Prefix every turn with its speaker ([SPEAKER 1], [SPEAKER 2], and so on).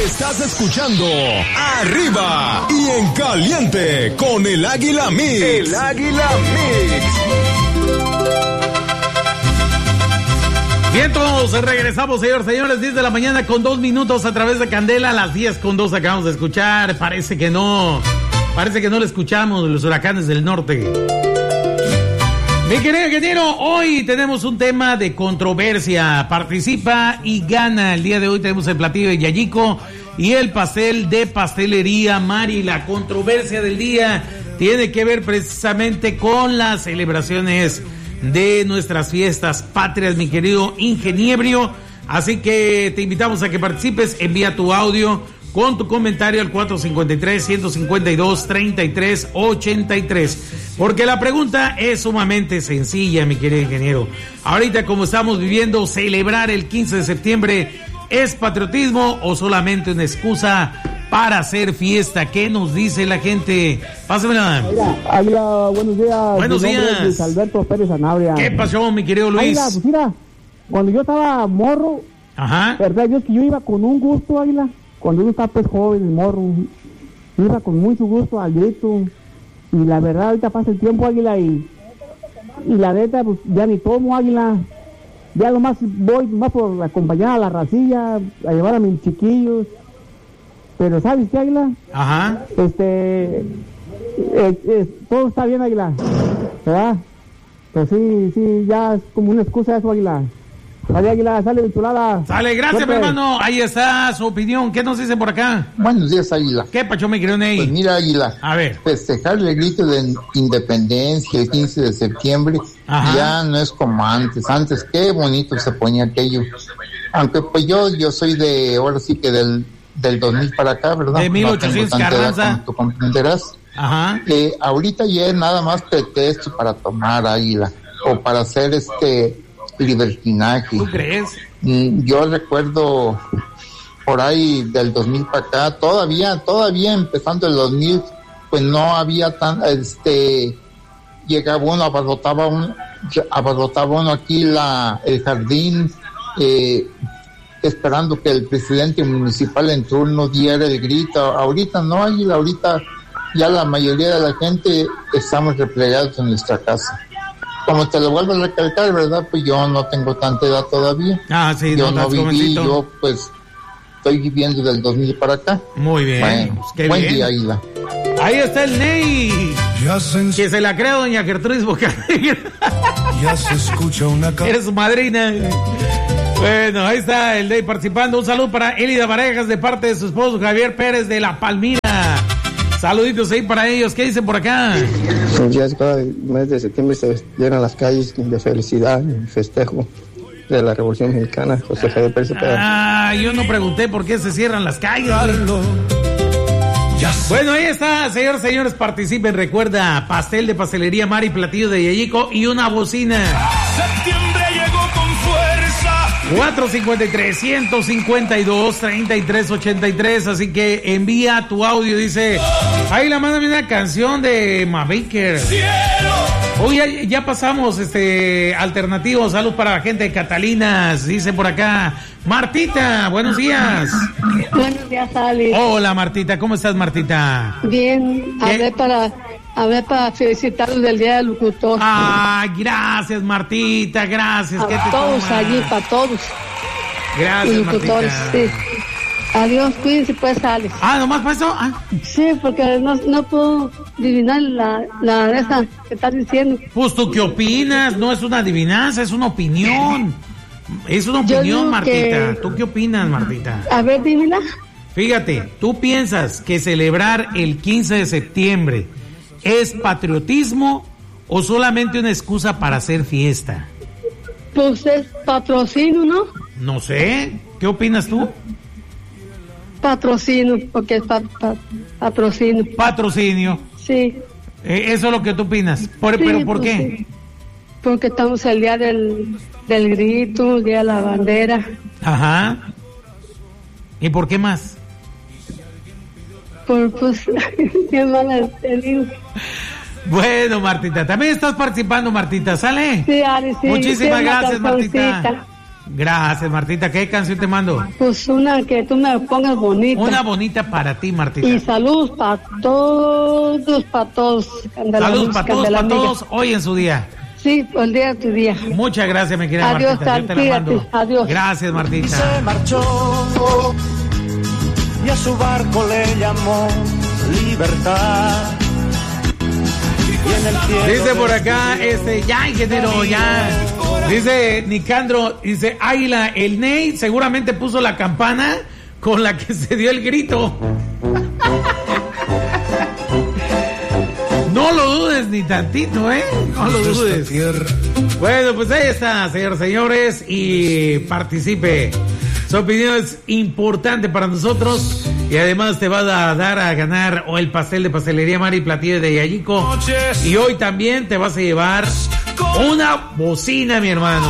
[SPEAKER 1] Estás escuchando Arriba y en Caliente con el Águila Mix. El Águila Mix.
[SPEAKER 2] Bien, todos regresamos, señores, 10 de la mañana con 2 minutos a través de Candela, las 10 con 2 acabamos de escuchar. Parece que no le escuchamos los huracanes del norte. Mi querido ingeniero, hoy tenemos un tema de controversia. Participa y gana. El día de hoy tenemos el platillo de Yayico y el pastel de Pastelería Mari. La controversia del día tiene que ver precisamente con las celebraciones de nuestras fiestas patrias, mi querido ingeniero. Así que te invitamos a que participes. Envía tu audio con tu comentario al 453-152-3383. Porque la pregunta es sumamente sencilla, mi querido ingeniero. Ahorita, como estamos viviendo, celebrar el 15 de septiembre, ¿es patriotismo o solamente una excusa para hacer fiesta? ¿Qué nos dice la gente? Pásamela.
[SPEAKER 3] Águila, buenos días.
[SPEAKER 2] Buenos días.
[SPEAKER 3] Luis Alberto Pérez Sanabria.
[SPEAKER 2] ¿Qué pasó, mi querido Luis?
[SPEAKER 3] Águila, pues mira, cuando yo estaba morro, verdad, yo iba con un gusto, Águila. Cuando uno está pues joven, morro, iba con mucho gusto al grito. Y la verdad, ahorita pasa el tiempo, Águila, y la neta, pues ya ni tomo, Águila. Ya lo más voy más por acompañar a la racilla, a llevar a mis chiquillos. Pero ¿sabes qué, Águila?
[SPEAKER 2] Ajá.
[SPEAKER 3] Todo está bien, Águila, ¿verdad? Pues sí, ya es como una excusa eso, Águila. Sale, Águila, sale de chulada.
[SPEAKER 2] Sale, gracias, mi hermano. Ahí está su opinión. ¿Qué nos dicen por acá?
[SPEAKER 4] Buenos días, Águila.
[SPEAKER 2] ¿Qué pacho, mi querido Ney?
[SPEAKER 4] Pues mira, Águila.
[SPEAKER 2] A ver.
[SPEAKER 4] Festejar el grito de independencia el 15 de septiembre ya no es como antes. Antes, qué bonito se ponía aquello. Aunque pues yo soy de, ahora sí que del 2000 para acá, ¿verdad?
[SPEAKER 2] De 1800 Carranza.
[SPEAKER 4] Como tú comprenderás.
[SPEAKER 2] Ajá.
[SPEAKER 4] Ahorita ya es nada más pretexto para tomar, Águila. O para hacer libertinaje.
[SPEAKER 2] ¿Tú crees?
[SPEAKER 4] Yo recuerdo por ahí del 2000 para acá, todavía empezando el 2000, pues no había llegaba uno, abarrotaba uno aquí el jardín, esperando que el presidente municipal en turno diera el grito. Ahorita no, Águila, ahorita ya la mayoría de la gente estamos replegados en nuestra casa. Como te lo vuelvo a recalcar, ¿verdad? Pues yo no tengo tanta edad todavía.
[SPEAKER 2] Ah, sí,
[SPEAKER 4] yo no viví,
[SPEAKER 2] jovencito.
[SPEAKER 4] yo pues estoy viviendo del 2000 para acá.
[SPEAKER 2] Muy bien.
[SPEAKER 4] Bueno,
[SPEAKER 2] pues qué
[SPEAKER 4] buen
[SPEAKER 2] bien.
[SPEAKER 4] día, Águila.
[SPEAKER 2] Ahí está el Ney. Que se la crea doña Gertrudis Bocanegra.
[SPEAKER 5] Ya se escucha una canción.
[SPEAKER 2] Eres su madrina. Bueno, ahí está el Ney participando. Un saludo para Elida Varejas de parte de su esposo Javier Pérez de La Palmira. Saluditos ahí para ellos. ¿Qué dicen por acá?
[SPEAKER 6] Ya cada mes de septiembre se llenan las calles de felicidad y festejo de la Revolución Mexicana. José Javier Pérez.
[SPEAKER 2] Yo no pregunté por qué se cierran las calles. Bueno, ahí está, señores, participen. Recuerda, pastel de Pastelería Mari, platillo de Yayico y una bocina.
[SPEAKER 5] Septiembre llegó con fuerza.
[SPEAKER 2] 453-152-3383. Así que envía tu audio. Dice, ahí la mándame una canción de Ma Baker. Hoy ya pasamos alternativos. Salud para la gente de Catalinas. Dice por acá Martita, buenos días.
[SPEAKER 7] Buenos días, Alex.
[SPEAKER 2] Hola, Martita, ¿cómo estás, Martita?
[SPEAKER 7] Bien, a ver para felicitaros del Día del Locutor.
[SPEAKER 2] Ay, gracias, Martita, gracias.
[SPEAKER 7] A todos allí, para todos.
[SPEAKER 2] Gracias,
[SPEAKER 7] locutores,
[SPEAKER 2] Martita.
[SPEAKER 7] sí. Adiós, cuídense pues, Alex.
[SPEAKER 2] ¿Nomás pasó?
[SPEAKER 7] Sí, porque no puedo adivinar la esa que estás diciendo.
[SPEAKER 2] Pues, ¿tú qué opinas? No es una adivinanza, es una opinión. Es una opinión, Martita. ¿Tú qué opinas, Martita?
[SPEAKER 7] A ver, dímela.
[SPEAKER 2] Fíjate, ¿tú piensas que celebrar el 15 de septiembre es patriotismo o solamente una excusa para hacer fiesta?
[SPEAKER 7] Pues es patrocinio, ¿no?
[SPEAKER 2] No sé. ¿Qué opinas tú?
[SPEAKER 7] Patrocinio, porque es patrocinio.
[SPEAKER 2] Patrocinio.
[SPEAKER 7] Sí.
[SPEAKER 2] Eso es lo que tú opinas. ¿Pero por qué?
[SPEAKER 7] Sí. Porque estamos el día del grito, el día de la bandera.
[SPEAKER 2] Ajá. ¿Y por qué más?
[SPEAKER 7] Pues, qué mala te digo.
[SPEAKER 2] Bueno, Martita, también estás participando, Martita, ¿sale?
[SPEAKER 7] Sí, Ari, sí.
[SPEAKER 2] Muchísimas gracias, Martita. Gracias, Martita. ¿Qué canción te mando?
[SPEAKER 7] Pues una que tú me pongas bonita.
[SPEAKER 2] Una bonita para ti, Martita.
[SPEAKER 7] Y saludos para todos, para todos.
[SPEAKER 2] Saludos para todos, hoy en su día.
[SPEAKER 7] Sí, el día de tu día.
[SPEAKER 2] Muchas gracias, mi querida
[SPEAKER 7] adiós,
[SPEAKER 2] Martita. Yo te la mando.
[SPEAKER 7] Adiós.
[SPEAKER 2] Gracias, Martita.
[SPEAKER 5] Y se marchó y a su barco le llamó Libertad.
[SPEAKER 2] Dice por acá, ya, ingeniero, ya. Dice Nicandro, dice Águila, el Ney seguramente puso la campana con la que se dio el grito. No lo dudes ni tantito, no lo dudes. Bueno, pues ahí está, señores, y participe. Su opinión es importante para nosotros y además te va a dar a ganar o el pastel de Pastelería Mari Platillo de Yayico. Y hoy también te vas a llevar una bocina, mi hermano.